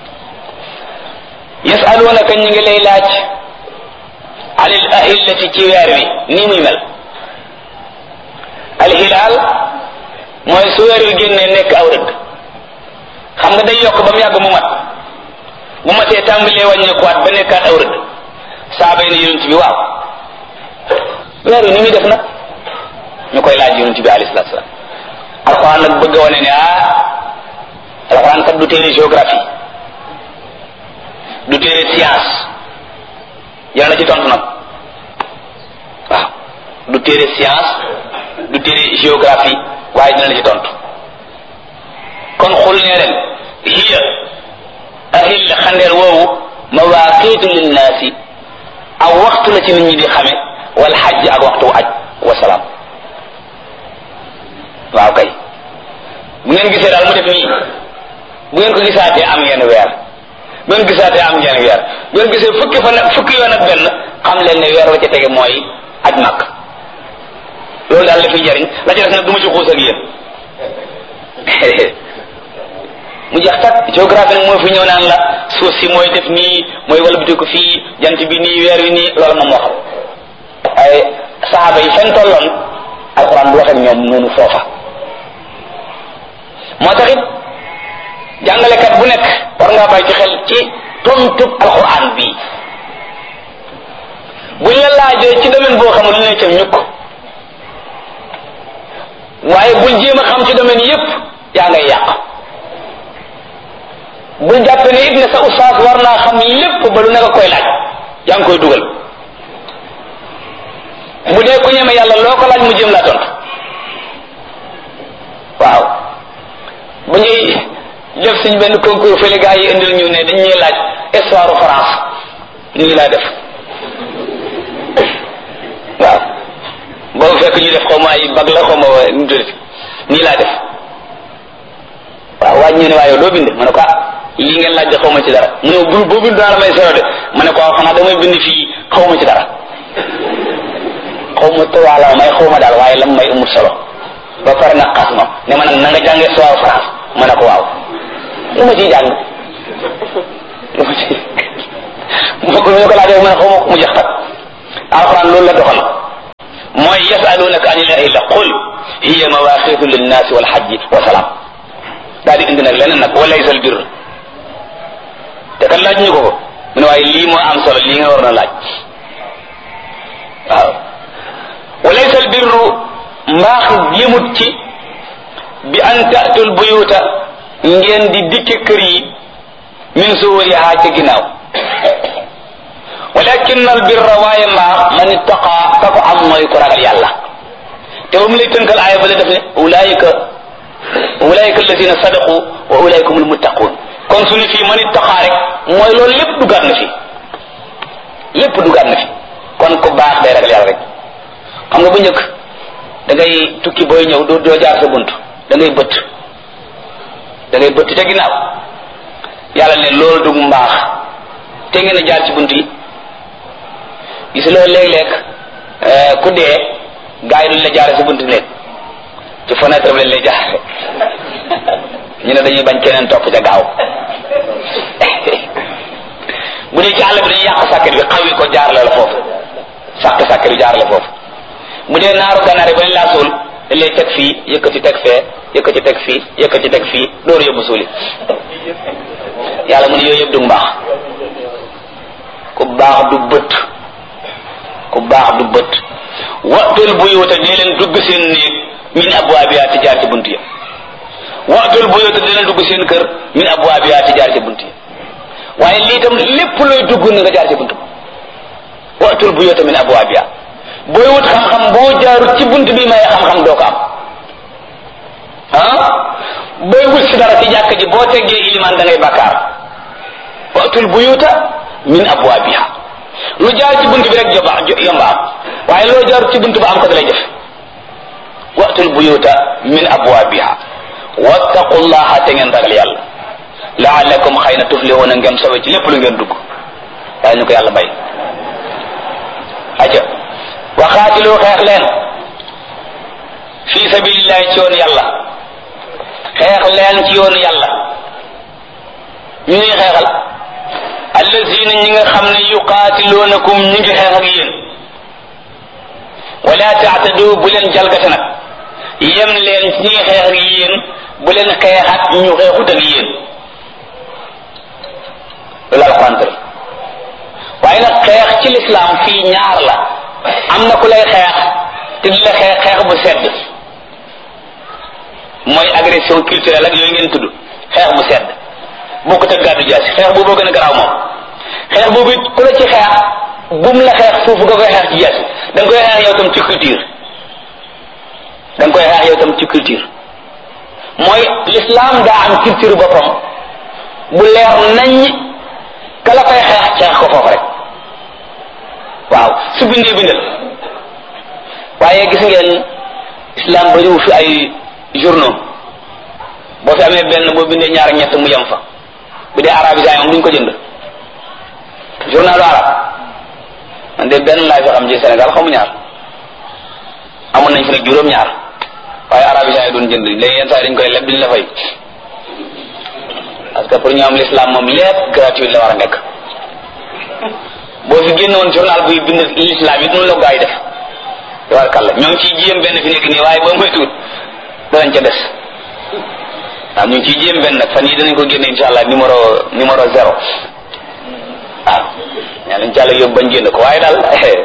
yasalunaka ñu ngi lay laaj anil ahillati ci weer wi nii muy mel alhilaal mooy su weer wi génnee nekk aw rëdd xam nga day yokk ba mu yàgg mu mat bu matee tàmbalee wàññeekuwaat ba nekkaat aw rëdd saaba yi ne yonent bi waaw weer wi ni muy def nag ñu koy laaj yonent bi alayhi salaatu salaam alxuraan nag bëgg a wane ne ah alxuraan kat du téere géographie du téere science yàlla na ci tontu nag waaw du téere science du téere géographie waaye dina la ci tontu kon xul ne ren hiya ahil xandeer woowu mawaaqiitu linnaasi aw waxtu la ci nit ñi di xame wal xajj ak waxtu aj wasalaam. waaw kay bu ngeen gisee daal mu def nii bu ngeen ko gisaatee am ngeen weer bu ngeen gisaatee am ngeen weer bu ngeen gisee fukki fan fukki yoon ak benn xam leen ne weer wa ca tege mooy aj màkk. loolu daal la fiy jariñ la ca def nag du ma ci xuus ak yéen mu jeex tak. géographie nag mooy fi ñëw naan la suuf si mooy def nii mooy walbati ko fii jant bi nii weer wi nii loolu moom moo xam ay saxaaba yi fen tolloon alxuraan bu waxee ñoom noonu foofa. moo taxit jàngalekat bu nekk war ngaa bàyyi ci xel ci tontub alxuraan bii buñ la laajee ci domaine boo xamul lu ne ca ñukk waaye bul jéem a xam ci domaine yépp yaa ngay yàq. bul jàppe ne it ne sa ustaas war naa xam lépp ba lu nekk koy laaj yaa ngi koy dugal. bu dee ku ñeme yàlla loo ko laaj mu jéem laa tontu waaw. bu ñuy def suñ benn concours fële gaa yi indil ñu ne dañ ñuy laaj histoire France nii laa def waaw boobu fekk ñu def xaw ma ay bag la xaw ma nu tuddati nii laa def waaw waaj ñu ne waaye yow doo bind ma ne ko ah lii ngeen laaj de xaw ma ci dara mu ne bu boo bind daal may sero de ma ne ko waaw xanaa damay bind fii xaw ma ci dara xaw ma tuwaa la may xaw ma daal waaye lam may amul solo ba pare nag xas ma ne ma nag na nga jàngee histoire France ma ne ko waaw lu ma ciy jàng lu ma ci moo ko ñu ko laajee ma ne xaw ma ko mu jeex tak. alxuraan loolu la doxal mooy yasalunaka anil ahilla qul hiya mawaqitu linnaasi wal hajji wa salaam daal di indi nag leneen nag wa laysa al birr te kan laaj ñu ko ko mu ne waaye lii moo am solo lii nga war na laaj waaw. wa laysa al birru mbaax yëmut ci bi an ta'tul buyuta ngeen di dikke kër yi min suwariha ca ginnaaw walakin al birra waaye mbaax man ittaqa ka ko am mooy ko ragal yàlla te ba mu lay tënkal aaya ba la def ne ulaayika ulaayika alladina sadaqu wa ulaayika humul muttaqun kon suñu fii man ittaqa rek mooy loolu lépp dugaat na fi lépp dugaat na fi kon ku baax day ragal yàlla rek. xam nga bu njëkk da ngay tukki booy ñëw doo doo jaar sa bunt da ngay bëtt da ngay bëtt ca ginnaaw yàlla ne loolu du mbaax te ngeen a jaar ci bunt yi gis loolu léeg-léeg ku dee gaa yi duñ la jaare sa bunt léeg ci fenêtre bi lañ lay jaare ñu ne dañuy bañ keneen topp ca gaaw bu dee ci àll bi dañuy yàq sàkket bi xaw yi ko jaar la la foofu sàkk sàkket bi jaar la foofu bu dee naaru ganaar yi bañ laa suul dañ lay teg fii yëkkati teg fee yëkkati teg fii yëkkati teg fii dooru yóbbu suuli yàlla mu ne yooyu yëpp du mbaax ku baax du bët ku baax du bët waxtul buyuta dee leen dugg seen néeg min abwaabiha ti jaar ci bunt ya waxtul buyuta dee leen dugg seen kër min abwaabiha ti jaar ci bunt ya waaye lii tam lépp looy dugg na nga jaar ci bunt ba waxtul buyuta min abwaabiha booy wut xam-xam boo jaarut ci bunt bi may xam-xam doo ko am ah booy wut si dara ci jàkk ji boo teggee ilimaan da ngay bàkkaar waxtul buyuta min abwaabiha lu jaar ci bunt bi rek joba yomba am waaye loo jaarut ci bunt ba am ko da lay def waxtul buyuta min abwaabiha wattaqullaha te ngeen ragal yàlla la'allakum xëy na tuflihuna ngeen sowe ci lépp lu ngeen dugg waaye ñu ko yàlla may aja waxaatilu xeex leen fi sabilillahi ci yoonu yàlla xeex leen ci yoonu yàlla ñu ngi xeexal allazina ñi nga xam ne yuqaatiluunakum ñi ngi xeex ak yéen wala taatadu bu leen jalgate nag yem leen ci ñi ngi xeex ak yéen bu leen xeexat ñu xeexut ak yéen loolu alxuraan waaye nag xeex ci lislaam fii ñaar la am na ku lay xeex te di la xeex xeex bu sedd mooy agression culturelle ak yooyu ngeen tudd xeex bu sedd bokkut ak gàddu jaasi xeex boobu gën a garaaw moom xeex boobu it ku la ci xeex bum la xeex suuf nga koy xeex ci jaasi da nga koy xeex yow tam ci culture da nga koy xeex yow tam ci culture mooy l'islam daa am culture boppam bu leer nañ ka la koy xeex xeex ko foofu rek waaw su bindee bindal waaye gis ngeen islam bariwu fi ay journaux boo fi amee benn boo bindee ñaar ñett mu yem fa bu dee arabisant moom duñ ko jënd journalu arab man de benn laa fi xam ci Sénégal xamu ñaar amoon nañ fi nag juróom ñaar waaye arabisant yi doon jënd léegi yenn saa yi dañ koy leb duñ la fay parce que pour ñu am l'islam moom lépp gratuit la war a nekk boo fi génn woon journal buy bind l'islam it noonu la gaa yi def tabarkàlla ñoo ngi ciy jéem benn fi nekk nii waaye boo muy tuut danañ ca des waaw ñu ngi ciy jéem benn nag fan yii danañ ko génne insha allah numéro numéro zéro waaw ñaa lañ càlla yóbbu bañ génn ko waaye daal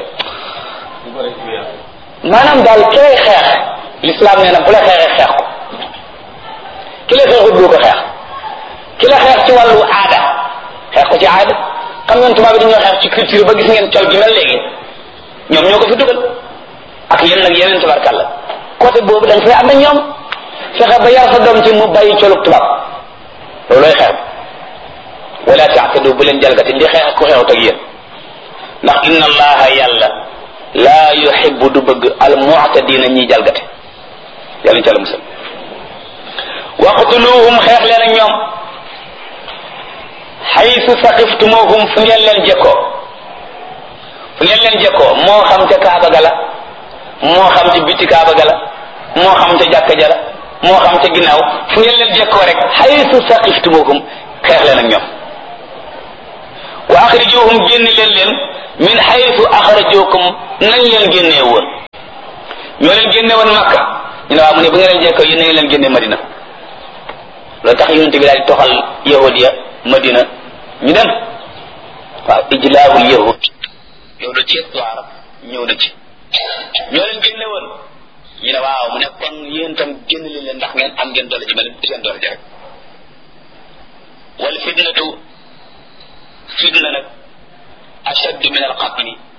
maanaam daal ki lay xeex l'islam nee na bu la xeexee xeex ko ki la xeexut doo ko xeex ki la xeex ci wàllu aada xeex ko ci aada xam ngeen tubaab bi dañoo xeex ci culture ba gis ngeen col gi mel léegi ñoom ñoo ko fi dugal ak yéen nag yeneen tabarkàlla côté boobu da nga fay ànd ak ñoom fexe ba yar sa doom ci mu bàyyi colug tubaab loolooy xeex wala taatadu bu leen jalgati di xeex ku xeexut ak yéen ndax inna allaha yàlla laa yuhibbu du bëgg al mu'tadina ñiy jalgate yàlla ci la musal waqtuluhum xeex leen ak ñoom haythu saqiftumuhum fu ngeen leen jekkoo fu ngeen leen jekkoo moo xam ca kaaba ga la moo xam ci biti kaaba ga la moo xam ca jàkka ja la moo xam ca ginnaaw fu ngeen leen jekkoo rek haythu saqiftumuhum xeex leen ak ñoom wa axrijuhum génni leen leen min haythu axrajukum nañ leen génnee woon ñoo leen génne woon Makka ñu ne waaw mu ne bu ngeen leen jekkoo yéen nañ leen génne Madina loolu tax yonent bi daal di toxal yahudiya Madina ñu dem waaw ijlaabul yahud yow la ci histoire ñëw na ci ñoo leen génne woon ñu ne waaw mu ne kon yéen tam génn leen leen ndax ngeen am ngeen doole ji mel seen doole ji rek wal fitnatu fitna nag ashaddu min al qatli